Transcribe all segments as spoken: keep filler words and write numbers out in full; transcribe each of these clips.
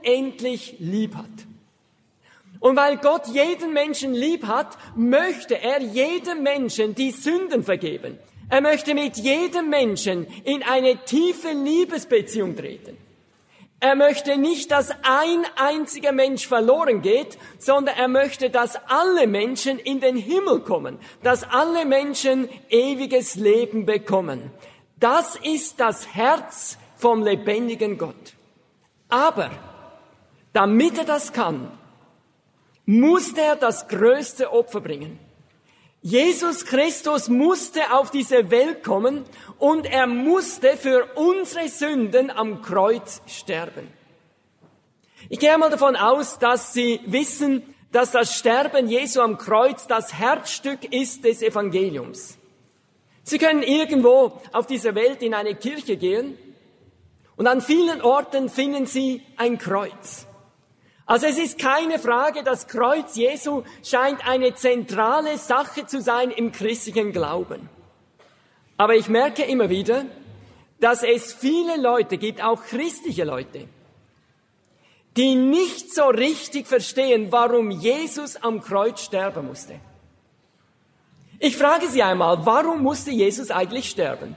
unendlich lieb hat. Und weil Gott jeden Menschen lieb hat, möchte er jedem Menschen die Sünden vergeben. Er möchte mit jedem Menschen in eine tiefe Liebesbeziehung treten. Er möchte nicht, dass ein einziger Mensch verloren geht, sondern er möchte, dass alle Menschen in den Himmel kommen, dass alle Menschen ewiges Leben bekommen. Das ist das Herz vom lebendigen Gott. Aber damit er das kann, musste er das größte Opfer bringen. Jesus Christus musste auf diese Welt kommen und er musste für unsere Sünden am Kreuz sterben. Ich gehe mal davon aus, dass Sie wissen, dass das Sterben Jesu am Kreuz das Herzstück ist des Evangeliums. Sie können irgendwo auf dieser Welt in eine Kirche gehen und an vielen Orten finden Sie ein Kreuz. Also es ist keine Frage, das Kreuz Jesu scheint eine zentrale Sache zu sein im christlichen Glauben. Aber ich merke immer wieder, dass es viele Leute gibt, auch christliche Leute, die nicht so richtig verstehen, warum Jesus am Kreuz sterben musste. Ich frage Sie einmal, warum musste Jesus eigentlich sterben?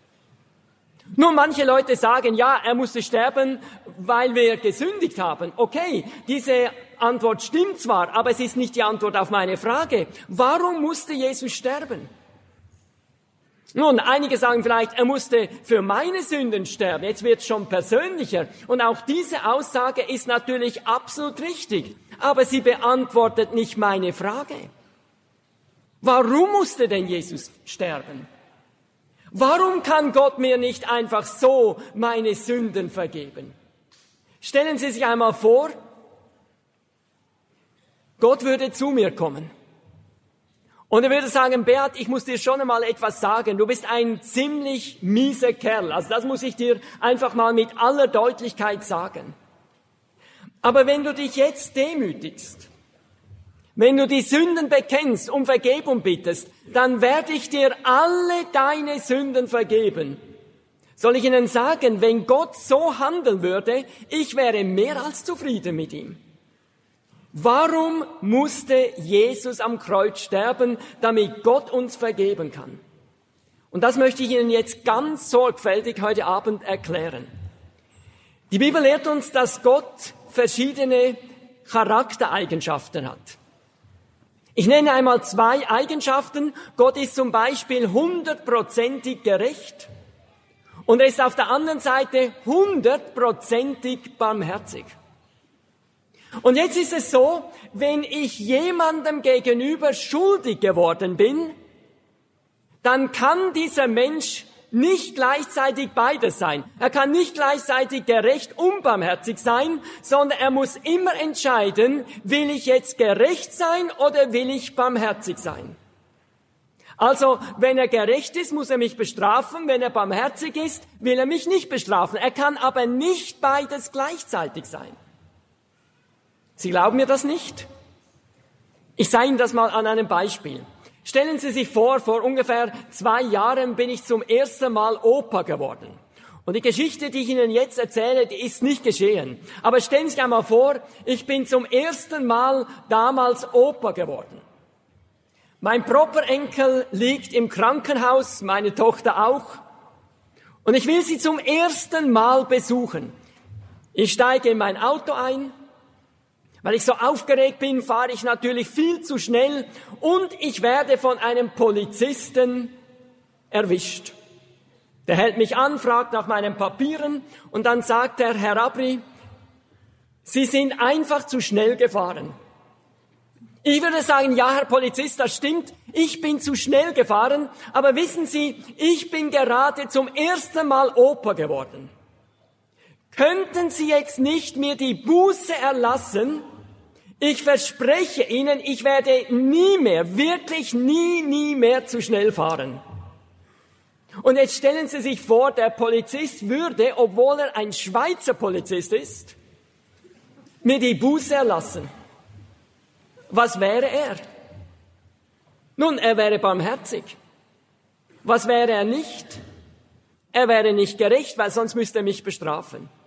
Nun, manche Leute sagen, ja, er musste sterben, weil wir gesündigt haben. Okay, diese Antwort stimmt zwar, aber es ist nicht die Antwort auf meine Frage. Warum musste Jesus sterben? Nun, einige sagen vielleicht, er musste für meine Sünden sterben. Jetzt wird es schon persönlicher. Und auch diese Aussage ist natürlich absolut richtig. Aber sie beantwortet nicht meine Frage. Warum musste denn Jesus sterben? Warum kann Gott mir nicht einfach so meine Sünden vergeben? Stellen Sie sich einmal vor, Gott würde zu mir kommen. Und er würde sagen, Beat, ich muss dir schon einmal etwas sagen. Du bist ein ziemlich mieser Kerl. Also das muss ich dir einfach mal mit aller Deutlichkeit sagen. Aber wenn du dich jetzt demütigst, wenn du die Sünden bekennst, um Vergebung bittest, dann werde ich dir alle deine Sünden vergeben. Soll ich Ihnen sagen, wenn Gott so handeln würde, ich wäre mehr als zufrieden mit ihm. Warum musste Jesus am Kreuz sterben, damit Gott uns vergeben kann? Und das möchte ich Ihnen jetzt ganz sorgfältig heute Abend erklären. Die Bibel lehrt uns, dass Gott verschiedene Charaktereigenschaften hat. Ich nenne einmal zwei Eigenschaften. Gott ist zum Beispiel hundertprozentig gerecht und er ist auf der anderen Seite hundertprozentig barmherzig. Und jetzt ist es so, wenn ich jemandem gegenüber schuldig geworden bin, dann kann dieser Mensch nicht gleichzeitig beides sein. Er kann nicht gleichzeitig gerecht und barmherzig sein, sondern er muss immer entscheiden, will ich jetzt gerecht sein oder will ich barmherzig sein? Also, wenn er gerecht ist, muss er mich bestrafen. Wenn er barmherzig ist, will er mich nicht bestrafen. Er kann aber nicht beides gleichzeitig sein. Sie glauben mir das nicht? Ich zeige Ihnen das mal an einem Beispiel. Stellen Sie sich vor, vor ungefähr zwei Jahren bin ich zum ersten Mal Opa geworden. Und die Geschichte, die ich Ihnen jetzt erzähle, die ist nicht geschehen. Aber stellen Sie sich einmal vor, ich bin zum ersten Mal damals Opa geworden. Mein Properenkel liegt im Krankenhaus, meine Tochter auch. Und ich will sie zum ersten Mal besuchen. Ich steige in mein Auto ein. Weil ich so aufgeregt bin, fahre ich natürlich viel zu schnell und ich werde von einem Polizisten erwischt. Der hält mich an, fragt nach meinen Papieren und dann sagt er, Herr Abri, Sie sind einfach zu schnell gefahren. Ich würde sagen, ja, Herr Polizist, das stimmt, ich bin zu schnell gefahren, aber wissen Sie, ich bin gerade zum ersten Mal Opa geworden. Könnten Sie jetzt nicht mir die Buße erlassen? Ich verspreche Ihnen, ich werde nie mehr, wirklich nie, nie mehr zu schnell fahren. Und jetzt stellen Sie sich vor, der Polizist würde, obwohl er ein Schweizer Polizist ist, mir die Buße erlassen. Was wäre er? Nun, er wäre barmherzig. Was wäre er nicht? Er wäre nicht gerecht, weil sonst müsste er mich bestrafen.